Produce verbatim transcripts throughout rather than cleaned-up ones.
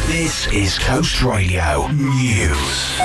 This is Coast Radio News.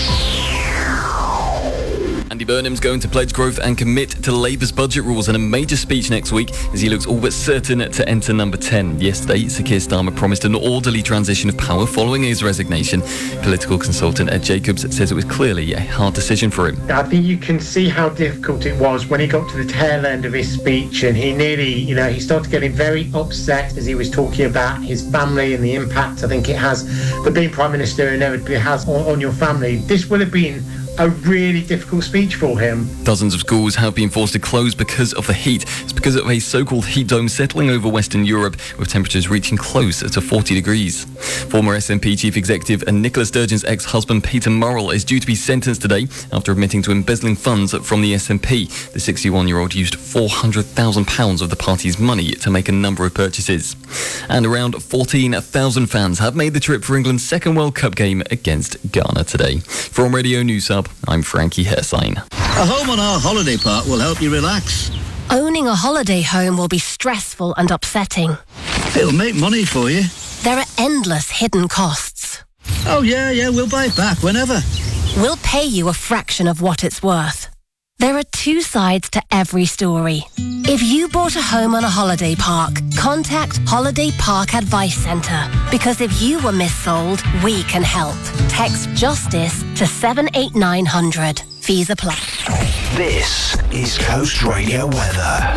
Andy Burnham's going to pledge growth and commit to Labour's budget rules in a major speech next week as he looks all but certain to enter number ten. Yesterday, Sir Keir Starmer promised an orderly transition of power following his resignation. Political consultant Ed Jacobs says it was clearly a hard decision for him. I think you can see how difficult it was when he got to the tail end of his speech and he nearly, you know, he started getting very upset as he was talking about his family and the impact I think it has for being Prime Minister inevitably has on, on your family. This will have been a really difficult speech for him. Dozens of schools have been forced to close because of the heat. It's because of a so-called heat dome settling over Western Europe, with temperatures reaching close to forty degrees. Former S N P Chief Executive and Nicola Sturgeon's ex-husband Peter Murrell is due to be sentenced today after admitting to embezzling funds from the S N P. The sixty-one-year-old used four hundred thousand pounds of the party's money to make a number of purchases. And around fourteen thousand fans have made the trip for England's second World Cup game against Ghana today. From Radio News Hub, I'm Frankie Hersign. A home on our holiday park will help you relax. Owning a holiday home will be stressful and upsetting. It'll make money for you. There are endless hidden costs. Oh, yeah, yeah, we'll buy it back whenever. We'll pay you a fraction of what it's worth. There are two sides to every story. If you bought a home on a holiday park, contact Holiday Park Advice Centre. Because if you were missold, we can help. Text JUSTICE to seven eight nine hundred. Fees apply. This is Coast Radio weather.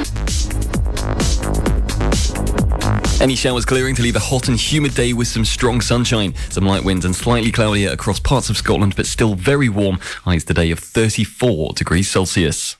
Any showers clearing to leave a hot and humid day with some strong sunshine. Some light winds and slightly cloudier across parts of Scotland, but still very warm. Highs today of thirty-four degrees Celsius.